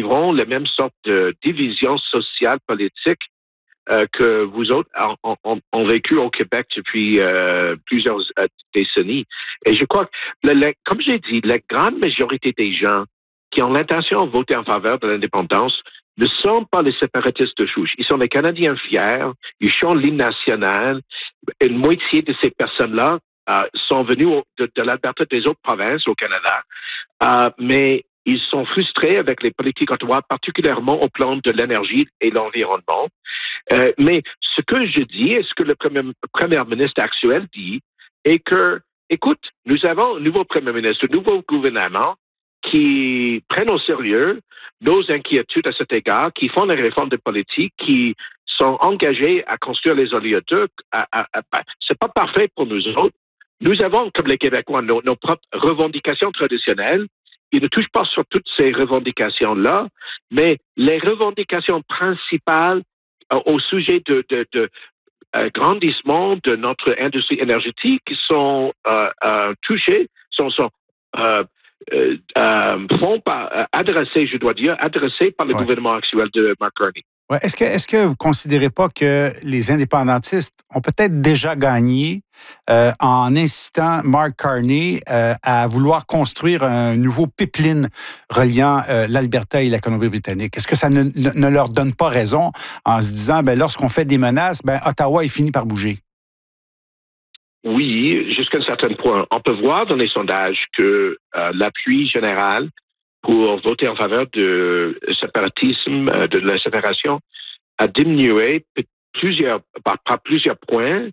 vivrons la même sorte de division sociale politique que vous autres ont vécu au Québec depuis plusieurs décennies. Et je crois que, comme j'ai dit, la grande majorité des gens qui ont l'intention de voter en faveur de l'indépendance ne sont pas les séparatistes de souche. Ils sont des Canadiens fiers, ils chantent l'hymne national. Une moitié de ces personnes-là sont venues de l'Alberta des autres provinces au Canada. Mais ils sont frustrés avec les politiques ottawa, particulièrement au plan de l'énergie et l'environnement. Mais ce que je dis et ce que le premier ministre actuel dit est que, écoute, nous avons un nouveau premier ministre, un nouveau gouvernement qui prennent au sérieux nos inquiétudes à cet égard, qui font des réformes de politique, qui sont engagés à construire les oléoducs. C'est pas parfait pour nous autres. Nous avons, comme les Québécois, nos propres revendications traditionnelles. Ils ne touchent pas sur toutes ces revendications-là, mais les revendications principales au sujet de grandissement de notre industrie énergétique sont touchées, sont adressées par le gouvernement actuel de Mark Carney. Ouais. Est-ce que vous ne considérez pas que les indépendantistes ont peut-être déjà gagné en incitant Mark Carney à vouloir construire un nouveau pipeline reliant l'Alberta et la Colombie-Britannique? Est-ce que ça ne leur donne pas raison en se disant, lorsqu'on fait des menaces, Ottawa est fini par bouger? Oui, jusqu'à un certain point. On peut voir dans les sondages que l'appui général pour voter en faveur du séparatisme, de la séparation, a diminué par plusieurs points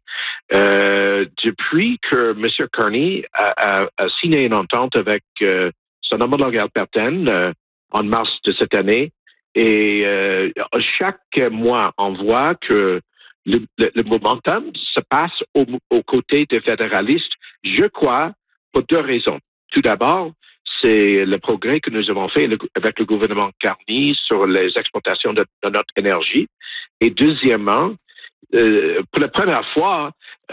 depuis que M. Carney a signé une entente avec son homologue albertaine en mars de cette année. Et chaque mois, on voit que le momentum se passe aux côtés des fédéralistes, je crois, pour deux raisons. Tout d'abord, c'est le progrès que nous avons fait avec le gouvernement Carney sur les exportations de notre énergie. Et deuxièmement, pour la première fois,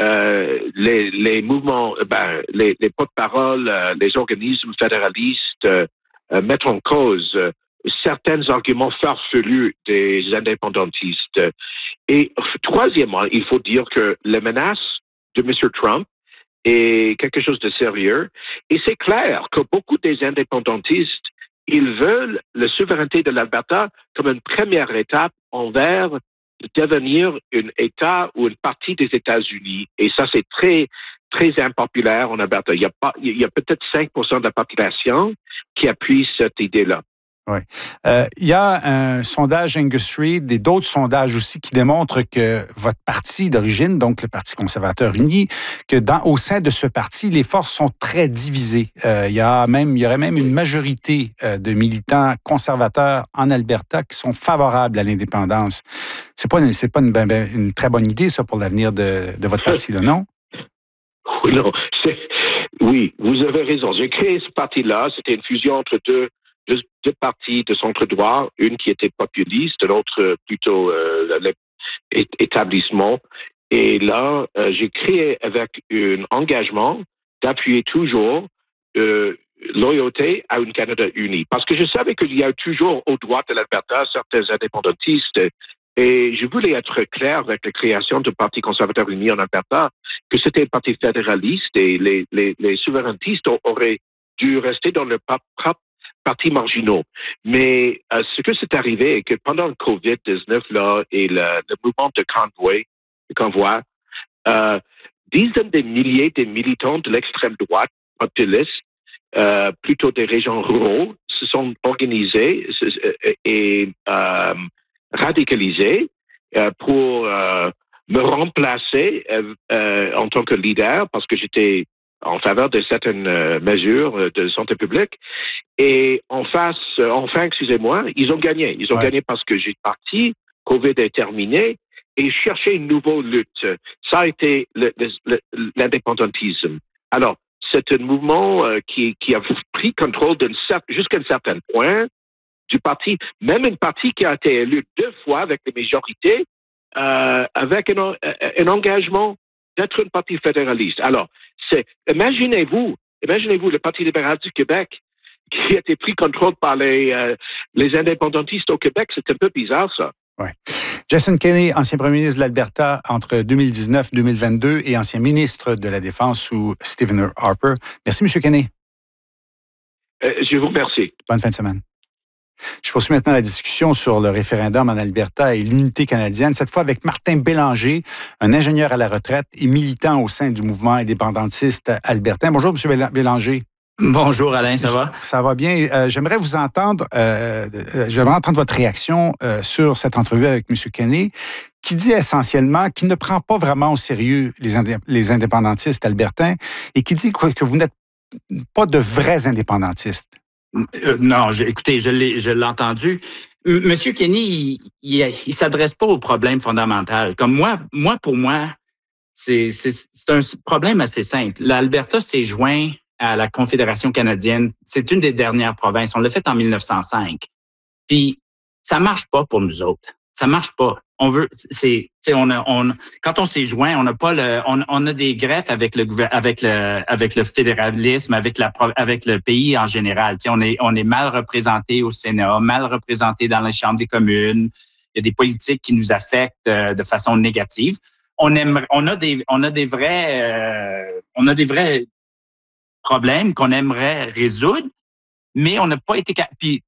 les mouvements, les porte-paroles, les organismes fédéralistes mettent en cause certains arguments farfelus des indépendantistes. Et troisièmement, il faut dire que la menace de M. Trump est quelque chose de sérieux. Et c'est clair que beaucoup des indépendantistes, ils veulent la souveraineté de l'Alberta comme une première étape envers devenir un État ou une partie des États-Unis. Et ça, c'est très, très impopulaire en Alberta. Il y a peut-être 5% de la population qui appuie cette idée-là. Oui. Il y a un sondage Angus Reid et d'autres sondages aussi qui démontrent que votre parti d'origine, donc le Parti conservateur uni, que au sein de ce parti, les forces sont très divisées. Il y aurait même une majorité de militants conservateurs en Alberta qui sont favorables à l'indépendance. C'est pas une très bonne idée, ça, pour l'avenir de votre parti, là, non? Oui, non. Oui, vous avez raison. J'ai créé ce parti-là. C'était une fusion entre deux partis de centre-droit, une qui était populiste, l'autre plutôt établissement. Et là, j'ai créé avec un engagement d'appuyer toujours loyauté à un Canada uni. Parce que je savais qu'il y a toujours au droit de l'Alberta certains indépendantistes. Et je voulais être clair avec la création du Parti conservateur uni en Alberta que c'était un parti fédéraliste et les souverainistes auraient dû rester dans leur propre partis marginaux. Mais ce que c'est arrivé est que pendant le COVID-19 là, et le mouvement de convoi, dizaines de milliers de militants de l'extrême droite populistes, plutôt des régions rurales, se sont organisés et radicalisés pour me remplacer en tant que leader parce que j'étais en faveur de certaines mesures de santé publique. Et enfin, excusez-moi, ils ont gagné. Ils ont gagné parce que j'ai parti, COVID est terminé, et chercher une nouvelle lutte. Ça a été l'indépendantisme. Alors, c'est un mouvement qui a pris contrôle jusqu'à un certain point du parti, même un parti qui a été élu 2 fois avec des majorités, avec un engagement d'être un parti fédéraliste. Alors, imaginez-vous le Parti libéral du Québec qui a été pris contrôle par les indépendantistes au Québec. C'est un peu bizarre, ça. Ouais. Jason Kenney, ancien premier ministre de l'Alberta entre 2019-2022 et ancien ministre de la Défense sous Stephen Harper. Merci, M. Kenney. Je vous remercie. Bonne fin de semaine. Je poursuis maintenant la discussion sur le référendum en Alberta et l'unité canadienne, cette fois avec Martin Bélanger, un ingénieur à la retraite et militant au sein du mouvement indépendantiste albertain. Bonjour, M. Bélanger. Bonjour Alain, ça va? Ça va bien. J'aimerais vous entendre, j'aimerais entendre votre réaction sur cette entrevue avec M. Kenney, qui dit essentiellement qu'il ne prend pas vraiment au sérieux les indépendantistes albertains et qui dit que vous n'êtes pas de vrais indépendantistes. Non, écoutez, je l'ai entendu. Monsieur Kenney, il s'adresse pas au problème fondamental. Comme pour moi, c'est un problème assez simple. L'Alberta s'est joint à la Confédération canadienne. C'est une des dernières provinces. On l'a fait en 1905. Puis, ça marche pas pour nous autres. Ça marche pas. Quand on s'est joint, on n'a pas on a des greffes avec le fédéralisme, avec le pays en général. On est mal représenté au Sénat, mal représenté dans les chambres des communes. Il y a des politiques qui nous affectent de façon négative. On a des vrais problèmes qu'on aimerait résoudre, mais on n'a pas été... Puis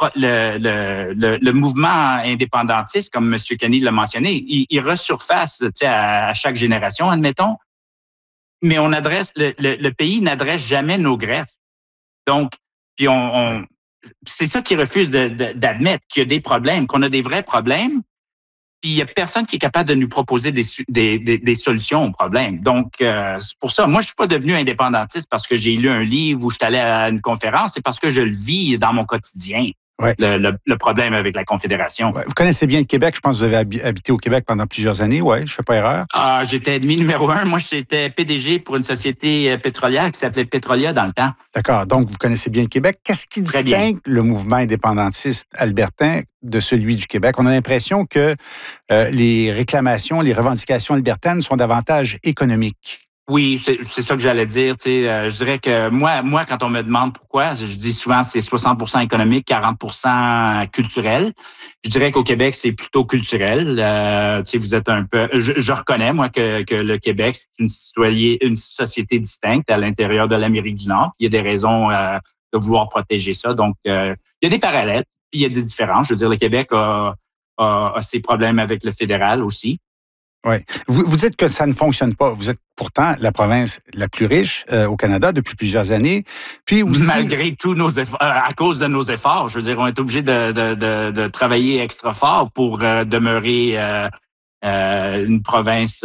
le mouvement indépendantiste, comme M. Kenney l'a mentionné, il resurface à chaque génération, admettons, mais le pays n'adresse jamais nos greffes. Donc, puis c'est ça qu'ils refusent d'admettre, qu'il y a des problèmes, qu'on a des vrais problèmes, puis il n'y a personne qui est capable de nous proposer des solutions aux problèmes. Donc, c'est pour ça, moi, je suis pas devenu indépendantiste parce que j'ai lu un livre ou je suis allé à une conférence, c'est parce que je le vis dans mon quotidien. Ouais. Le problème avec la Confédération. Ouais. Vous connaissez bien le Québec. Je pense que vous avez habité au Québec pendant plusieurs années. Oui, je fais pas erreur. J'étais ennemi numéro 1. Moi, j'étais PDG pour une société pétrolière qui s'appelait Petrolia dans le temps. D'accord. Donc, vous connaissez bien le Québec. Qu'est-ce qui distingue le mouvement indépendantiste albertain de celui du Québec? On a l'impression que les réclamations, les revendications albertaines sont davantage économiques. Oui, c'est ça que j'allais dire. Je dirais que moi, quand on me demande pourquoi, je dis souvent c'est 60% économique, 40% culturel. Je dirais qu'au Québec, c'est plutôt culturel. Vous êtes un peu... Je reconnais, moi, que le Québec, c'est une société distincte à l'intérieur de l'Amérique du Nord. Il y a des raisons de vouloir protéger ça. Donc, il y a des parallèles, puis il y a des différences. Je veux dire, le Québec a ses problèmes avec le fédéral aussi. Oui. Vous dites que ça ne fonctionne pas. Vous êtes pourtant la province la plus riche au Canada depuis plusieurs années. Puis aussi... Malgré tous nos efforts, à cause de nos efforts, je veux dire, on est obligé de travailler extra fort pour demeurer une province.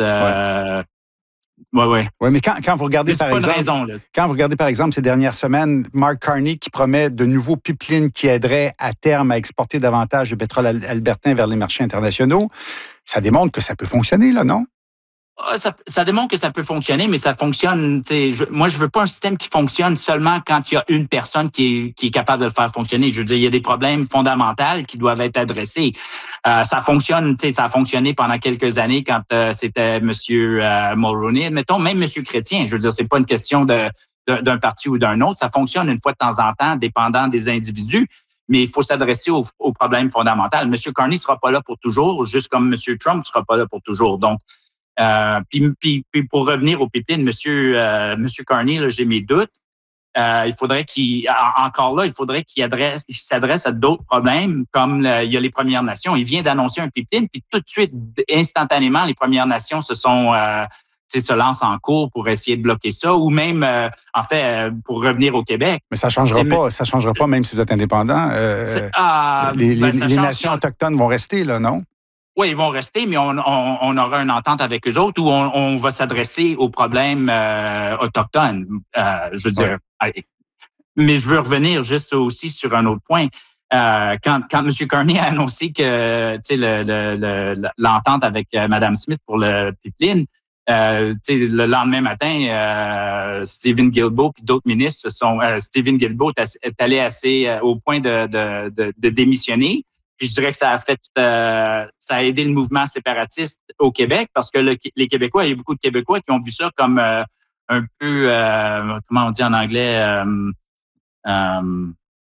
Oui, mais quand vous regardez quand vous regardez par exemple ces dernières semaines, Mark Carney qui promet de nouveaux pipelines qui aideraient à terme à exporter davantage de pétrole albertain vers les marchés internationaux, ça démontre que ça peut fonctionner, là, non? Ça démontre que ça peut fonctionner, mais ça fonctionne. Moi, je veux pas un système qui fonctionne seulement quand il y a une personne qui est capable de le faire fonctionner. Je veux dire, il y a des problèmes fondamentaux qui doivent être adressés. Ça fonctionne. Ça a fonctionné pendant quelques années quand c'était M. Mulroney, admettons, même M. Chrétien. Je veux dire, c'est pas une question d'un parti ou d'un autre. Ça fonctionne une fois de temps en temps, dépendant des individus. Mais il faut s'adresser aux problèmes fondamentaux. M. Carney sera pas là pour toujours, juste comme M. Trump sera pas là pour toujours. Donc, puis pour revenir au pipeline, Monsieur Carney, là, j'ai mes doutes. Il faudrait qu'il s'adresse à d'autres problèmes comme il y a les Premières Nations. Il vient d'annoncer un pipeline, puis tout de suite, instantanément, les Premières Nations se lancent en cours pour essayer de bloquer ça, ou même, pour revenir au Québec. Mais ça changera pas, même si vous êtes indépendant. Les nations autochtones vont rester, là, non? Oui, ils vont rester, mais on aura une entente avec eux autres où on va s'adresser aux problèmes autochtones. Je veux dire, mais je veux revenir juste aussi sur un autre point. Quand M. Carney a annoncé que l'entente avec Mme Smith pour le pipeline, le lendemain matin, Stephen Guilbeault et d'autres ministres Stephen Guilbeault est allé au point de démissionner. Puis je dirais que ça a aidé le mouvement séparatiste au Québec parce que les Québécois, il y a beaucoup de Québécois qui ont vu ça comme un peu, comment on dit en anglais,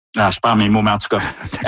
je perds mes mots, mais en tout cas.